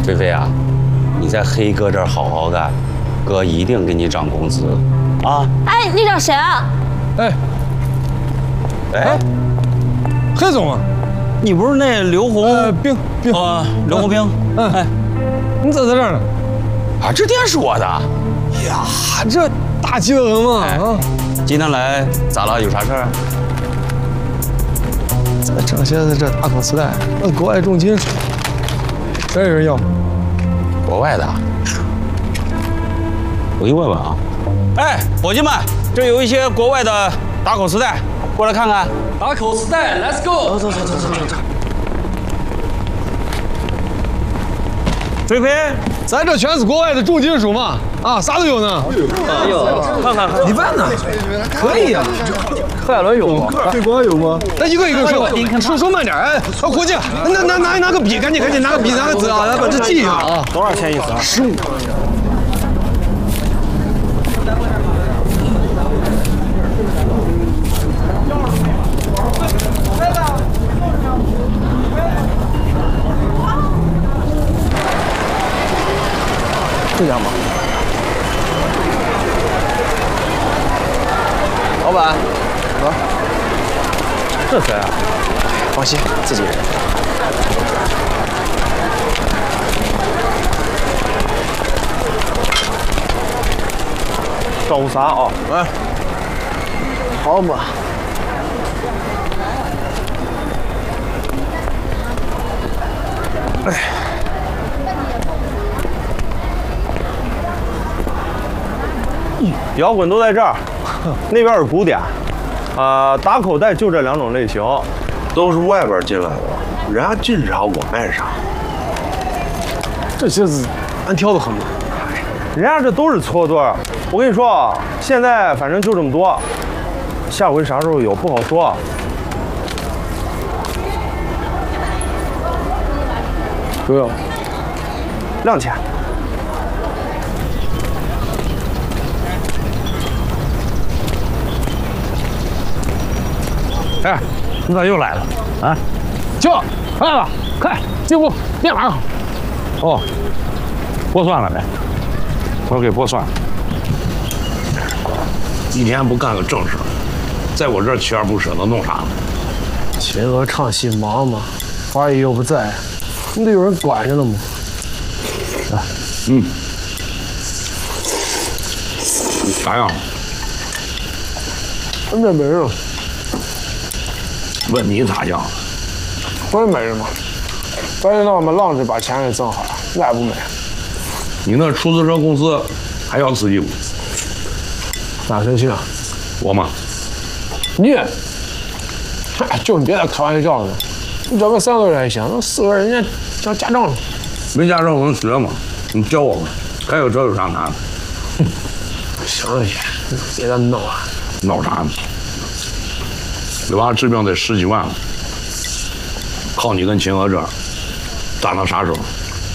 菲菲啊，你在黑哥这儿好好干，哥一定给你涨工资，啊！ 哎，你找谁啊？ 哎，黑总啊， 你不是那刘红？ 冰刘红兵。哎， 你咋在这儿呢？ 啊，这店是我的。 呀，这大气得很嘛啊！ 今天来咋了？有啥事儿？ 咱正现在这大口磁带，那国外重金属，真有人要？ 国外的。我给你问问啊。哎，伙计们，这有一些国外的打口磁带，过来看看。 打口磁带 ，Let's go！ 走。 菲菲， 咱这全是国外的重金属嘛，啊，啥都有呢。 哎呦，看， 你问呢？可以呀。 克莱伦有吗？ 对国外有吗？咱一个一个说慢点，哎，伙计，拿个笔，赶紧拿个笔，拿个纸啊，来把这记一下啊。 多少钱一次啊 ？15。这家吗？ 老板， 这谁啊？ 放心，自己人。招呼啥啊？ 哎， 好嘛。 哎。 摇滚都在这儿，那边是古典，打口袋就这2种类型， 都是外边进来的，人家进啥我卖啥。 这些子俺挑的很嘛， 人家这都是错对。我跟你说啊，现在反正就这么多，下回啥时候有不好说。 多少 ？2000。 哎，你咋又来了？啊，去，来了，快进屋，立马。哦，剥蒜了没？我给剥蒜了。 一天不干个正事，在我这儿锲而不舍的弄啥呢？ 秦娥唱戏忙嘛，花姨又不在，你得有人管着呢嘛。来， 咋样？ 那没人了。 问你咋样？ 我也没人嘛，反正让我们浪着把钱给挣好了，我也不美。 你那出租车公司还要自己股？ 哪谁去啊？ 我吗？ 你，哎，就你别再开玩笑了，你找个3个人还行，那4个人人家交驾照了。 没驾照能学吗？你教我吧。开个车有啥难的？ 行了也，别再闹了。 闹啥呢？这娃治病得10几万了，靠你跟秦娥这儿，咋能啥时候？